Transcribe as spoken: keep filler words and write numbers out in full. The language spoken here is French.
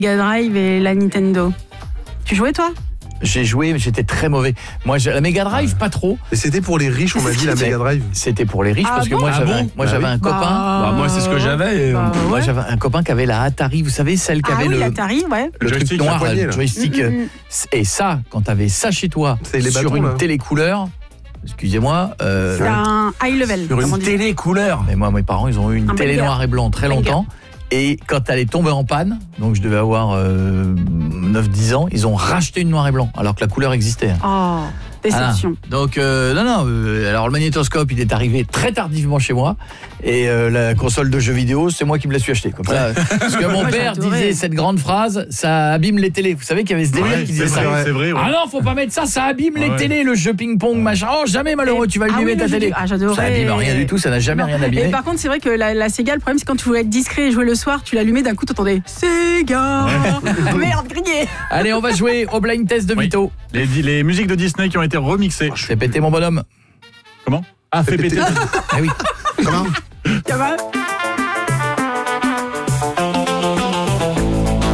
Mega Drive et la Nintendo. Tu jouais toi ? J'ai joué, mais j'étais très mauvais. Moi, j'ai, la Mega Drive, pas trop. Et c'était pour les riches, on m'a dit, la Mega Drive. C'était pour les riches, Ah parce que bon moi, Ah j'avais, bon un, moi, Bah j'avais oui. un copain. Bah, Bah, moi, c'est ce que j'avais. Et... Bah, Moi, ouais. j'avais un copain qui avait la Atari, vous savez, celle qui Ah avait oui, le, l'Atari, ouais. le Le truc joystick, noir, la poignée, le là. joystick. Mm, mm, mm. Et ça, quand t'avais ça chez toi, C'est les sur bâtons, une là. télé couleur, excusez-moi, euh, C'est un high level. Sur comme on une dit. télé couleur. mais moi, mes parents, ils ont eu une Un télé banger. noir et blanc très Banger. longtemps. Et quand elle est tombée en panne, donc je devais avoir euh, neuf dix ans, ils ont racheté une noir et blanc, alors que la couleur existait. Oh, déception. Ah, donc euh, non non euh, alors le magnétoscope il est arrivé très tardivement chez moi et euh, la console de jeux vidéo c'est moi qui me la suis acheté comme ça parce que mon Moi, père j'adorais. disait cette grande phrase ça abîme les télés. Vous savez qu'il y avait ce délire Ouais, qui c'est disait ça. vrai, c'est vrai. Ouais. Ah non, faut pas mettre ça, ça abîme les Ouais. télés, le jeu ping-pong, machin. Oh, jamais malheureux, tu vas Ah allumer oui, ta le jeu télé. du- Ah, j'adorais. Ça abîme rien du tout, ça n'a jamais Non. rien abîmé. Et par contre, c'est vrai que la, la Sega, le problème, c'est quand tu voulais être discret et jouer le soir, tu l'allumais, d'un coup, t'entendais Sega. Merde, grillé. Allez, on va jouer au blind test de Oui. Vito. Les, les musiques de Disney qui ont été remixées. Fais péter mon bonhomme. Comment Ah, fait Fais péter. péter. Ah oui. Comment Ça va